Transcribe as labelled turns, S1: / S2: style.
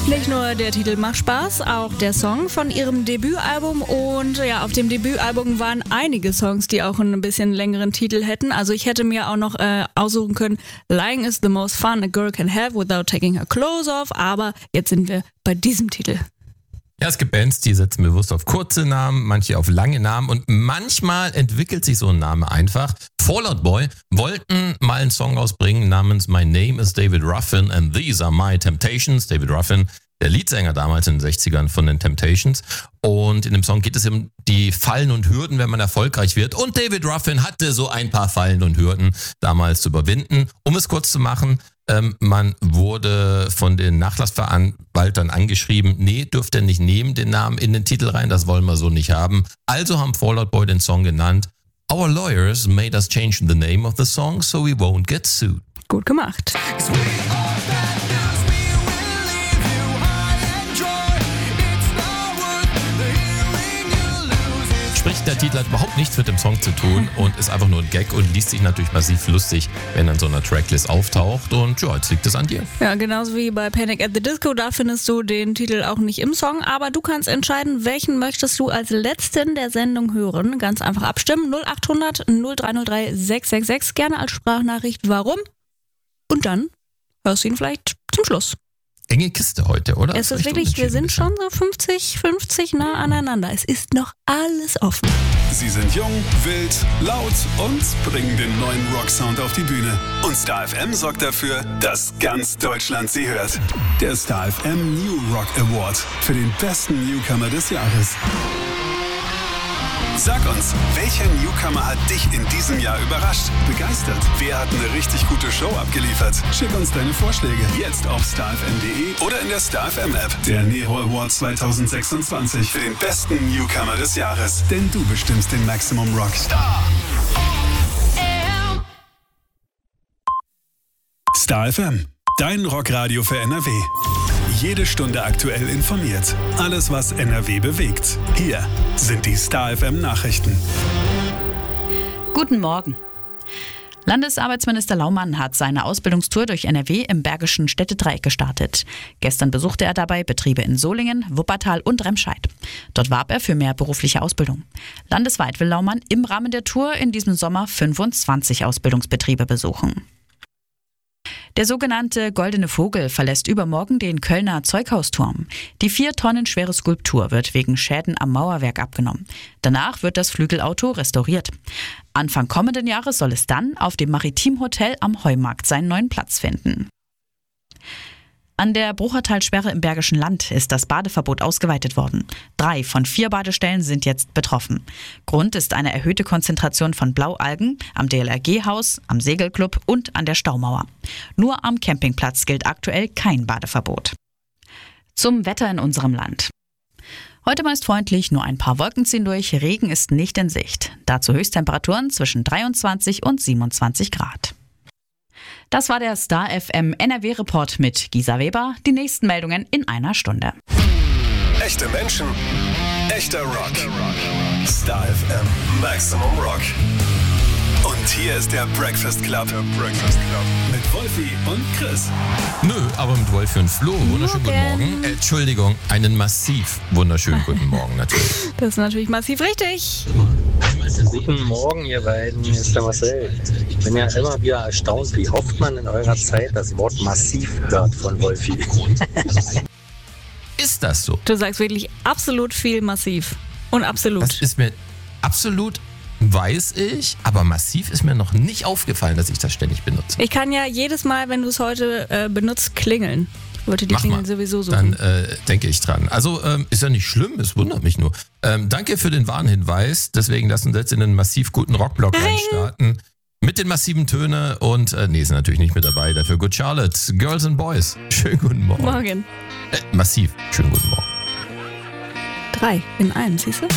S1: Nicht nur der Titel macht Spaß, auch der Song von ihrem Debütalbum. Und ja, auf dem Debütalbum waren einige Songs, die auch einen bisschen längeren Titel hätten. Also ich hätte mir auch noch aussuchen können, Lying is the most fun a girl can have without taking her clothes off. Aber jetzt sind wir bei diesem Titel.
S2: Ja, es gibt Bands, die setzen bewusst auf kurze Namen, manche auf lange Namen und manchmal entwickelt sich so ein Name einfach. Fall Out Boy wollten mal einen Song rausbringen namens My Name is David Ruffin and These Are My Temptations. David Ruffin, der Leadsänger damals in den 60ern von den Temptations. Und in dem Song geht es um die Fallen und Hürden, wenn man erfolgreich wird. Und David Ruffin hatte so ein paar Fallen und Hürden damals zu überwinden. Um es kurz zu machen, man wurde von den Nachlassverwaltern angeschrieben, nee, dürft ihr nicht nehmen, den Namen in den Titel rein, das wollen wir so nicht haben. Also haben Fall Out Boy den Song genannt. Our lawyers made us change the name of the song so we won't get sued.
S1: Gut gemacht.
S2: Sprich, der Titel hat überhaupt nichts mit dem Song zu tun und ist einfach nur ein Gag und liest sich natürlich massiv lustig, wenn er in so einer Tracklist auftaucht. Und ja, jetzt liegt es an dir.
S1: Ja, genauso wie bei Panic at the Disco, da findest du den Titel auch nicht im Song, aber du kannst entscheiden, welchen möchtest du als letzten der Sendung hören. Ganz einfach abstimmen, 0800 0303 666, gerne als Sprachnachricht, warum? Und dann hörst du ihn vielleicht zum Schluss.
S2: Enge Kiste heute, oder?
S1: Es ist wirklich, wir sind schon so 50-50 nah aneinander. Es ist noch alles offen.
S3: Sie sind jung, wild, laut und bringen den neuen Rock-Sound auf die Bühne. Und Star FM sorgt dafür, dass ganz Deutschland sie hört. Der Star FM New Rock Award für den besten Newcomer des Jahres. Sag uns, welcher Newcomer hat dich in diesem Jahr überrascht, begeistert? Wer hat eine richtig gute Show abgeliefert? Schick uns deine Vorschläge jetzt auf starfm.de oder in der Star FM App. Der Nero Award 2026 für den besten Newcomer des Jahres. Denn du bestimmst den Maximum Rock. Star FM, dein Rockradio für NRW. Jede Stunde aktuell informiert. Alles, was NRW bewegt. Hier sind die Star FM Nachrichten.
S4: Guten Morgen. Landesarbeitsminister Laumann hat seine Ausbildungstour durch NRW im Bergischen Städtedreieck gestartet. Gestern besuchte er dabei Betriebe in Solingen, Wuppertal und Remscheid. Dort warb er für mehr berufliche Ausbildung. Landesweit will Laumann im Rahmen der Tour in diesem Sommer 25 Ausbildungsbetriebe besuchen. Der sogenannte Goldene Vogel verlässt übermorgen den Kölner Zeughausturm. Die 4 Tonnen schwere Skulptur wird wegen Schäden am Mauerwerk abgenommen. Danach wird das Flügelauto restauriert. Anfang kommenden Jahres soll es dann auf dem Maritimhotel am Heumarkt seinen neuen Platz finden. An der Bruchertalsperre im Bergischen Land ist das Badeverbot ausgeweitet worden. 3 von 4 Badestellen sind jetzt betroffen. Grund ist eine erhöhte Konzentration von Blaualgen am DLRG-Haus, am Segelclub und an der Staumauer. Nur am Campingplatz gilt aktuell kein Badeverbot. Zum Wetter in unserem Land. Heute meist freundlich, nur ein paar Wolken ziehen durch, Regen ist nicht in Sicht. Dazu Höchsttemperaturen zwischen 23 und 27 Grad. Das war der Star FM NRW-Report mit Gisa Weber. Die nächsten Meldungen in einer Stunde.
S3: Echte Menschen, echter Rock. Star FM Maximum Rock. Und hier ist der Breakfast Club. Mit Wolfi und Chris.
S2: Nö, aber mit Wolfi und Flo. Wunderschönen guten Morgen. Entschuldigung, einen massiv wunderschönen guten Morgen natürlich.
S1: Das ist natürlich massiv richtig.
S5: Guten Morgen, ihr beiden. Hier ist der Marcel. Ich bin ja immer wieder erstaunt, wie oft man in eurer Zeit das Wort massiv hört von Wolfi.
S2: Ist das so?
S1: Du sagst wirklich absolut viel massiv. Und absolut.
S2: Das ist mir absolut, weiß ich, aber massiv ist mir noch nicht aufgefallen, dass ich das ständig benutze.
S1: Ich kann ja jedes Mal, wenn du es heute benutzt, klingeln. Ich wollte die Klingeln sowieso suchen.
S2: Dann denke ich dran. Also ist ja nicht schlimm, es wundert mich nur. Danke für den Warnhinweis. Deswegen lassen wir jetzt in einen massiv guten Rockblock reinstarten. Mit den massiven Tönen und nee, ist natürlich nicht mit dabei. Dafür Good Charlotte, Girls and Boys. Schönen guten Morgen.
S1: Morgen.
S2: Massiv, schönen guten Morgen.
S1: 3 in 1, siehst du?